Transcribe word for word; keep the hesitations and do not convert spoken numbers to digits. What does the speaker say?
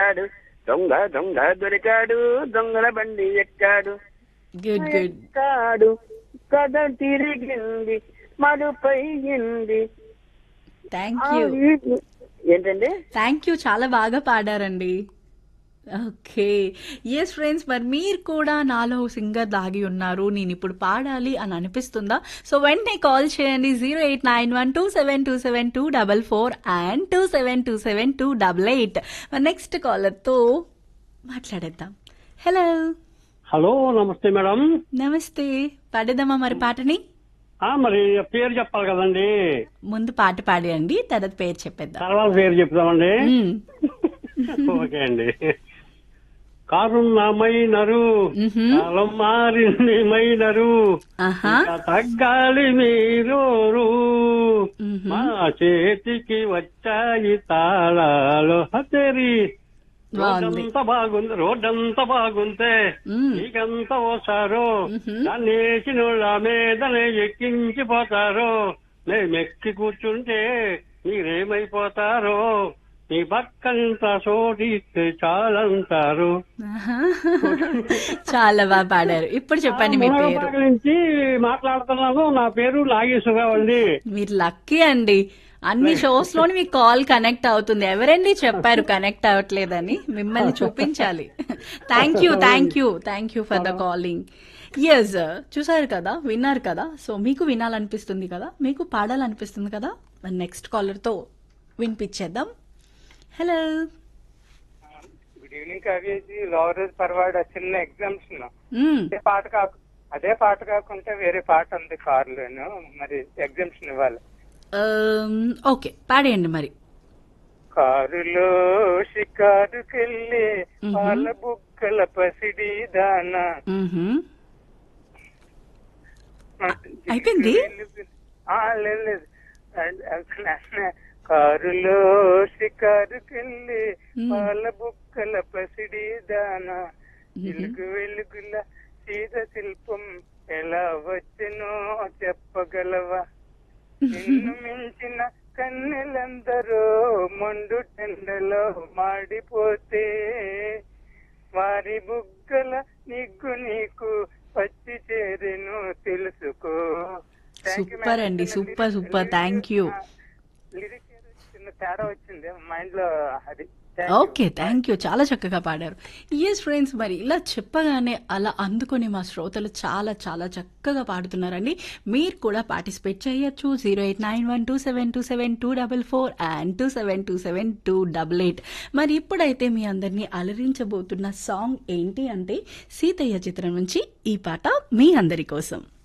ఎక్కాడు, దొంగ దొంగ దొరికాడు, దొంగల బండి ఎక్కాడు గుడ్ గుడ్. ఎక్కాడు, కథ తిరిగింది, మరుపయ్యింది. థ్యాంక్ ఆ యూ ఈ- ఏంటండి? థ్యాంక్ యూ చాలా బాగా పాడారండి. ఓకే. ఎస్ ఫ్రెండ్స్, మరి మీరు కూడా నాలో సింగర్ దాగి ఉన్నారు, నేను ఇప్పుడు పాడాలి అని అనిపిస్తుందా? సో వెంటనే కాల్ చేయండి zero eight nine one two seven two seven two double four and two seven two seven two double eight. Next కాలర్తో మాట్లాడేద్దాం. హలో హలో, నమస్తే మేడం. నమస్తే. పాడేద్దామా మరి పాటని? ఆ మరి పేరు చెప్పాలి కదండి. ముందు పాట పాడేయండి, తర్వాత పేరు చెప్పేద్దాం. తర్వాత పేరు చెప్తామండి. మ్మ్. ఓకే అండి. కారున్న మైనరు, మ్హూ. కాలం మారింది మైనరు, ఆహా. ఇంకా తగ్గాలి మీరోరు, మ్హూ. మా చేతికి వచ్చాయి తాళాలు హతేరి. బాగుంది. రోడ్డంతా బాగుంది, రోడ్డంతా బాగుంటే మ్మ్. నీకంతా ఓసారు, మ్హూ. దాన్ని వేసిన మీదనే ఎక్కించిపోతారు, మేమెక్కి కూర్చుంటే మీరేమైపోతారో, నీ పక్కంత చోటిస్తే చాలంటారు. ఆహా. చాలా బాగా పాడారు. ఇప్పుడు చెప్పండి మీ పేరు. మునగపాక నుంచి మాట్లాడుతున్నాను. నా పేరు నాగేశ్వరరావు అండి. మీరు లక్కీ అండి, అన్ని షోస్ లోని మీ కాల్ కనెక్ట్ అవుతుంది. ఎవరండి చెప్పారు కనెక్ట్ అవ్వట్లేదని? మిమ్మల్ని చూపించాలి. Thank you thank you thank you for the calling. Yes, చూసారు కదా, విన్నారు కదా. సో మీకు వినాలనిపిస్తుంది కదా, మీకు పాడాలనిపిస్తుంది కదా. మరి నెక్స్ట్ కాలర్ తో వినిపించేద్దాం. Hello good evening కవిజీ. లోవరేజ్ పర్వాడ చిన్న ఎగ్జామ్షన్. మ్మ్. అదే పాట కాకు అదే పాట కాకుండా వేరే పాట ఉంది కారులోను, మరి ఎగ్జామ్షన్ ఇవ్వాలి. Um, ఓకే, పాడేయండి మరి. కారులో షికారుకెళ్ళి మ్హూ. పాల బుక్కల పసిడి దానా. మ్హూ. అయిపోయింది? ఆ, లేదు లేదు. అన్- అన్- కారులో షికారుకెళ్ళి మ్మ్. పాల బుక్కల పసిడి దానా, మ్హూ. వెలుగు వెలుగుల సీత శిల్పం ఎలా వచ్చెనో చెప్పగలవా, నిన్ను మించిన కన్నెలందరూ మొండు టెండలో మాడిపోతే, వారి బుగ్గల నిగ్గు నీకు పచ్చి చేరెను తెలుసుకో. Thank you, super madam. అండి, చిన్న super lyric- super. lyric- thank you. ఆ, lyric ఏదో చిన్న తేడా వచ్చింది మైండ్ లో, అది. Thank you. Okay, thank you, చాలా చక్కగా పాడారు. ఎస్ ఫ్రెండ్స్, మరి ఇలా చెప్పగానే అలా అందుకొని మా శ్రోతలు చాలా చాలా చక్కగా పాడుతున్నారండి. మీరు కూడా పార్టిసిపేట్ చేయొచ్చు. Zero eight nine one two seven two seven two double four and two seven two seven two double eight. మరి ఇప్పుడైతే మీ అందరినీ అలరించబోతున్న సాంగ్ ఏంటి అంటే, సీతయ్య చిత్రం నుంచి ఈ పాట మీ అందరి కోసం.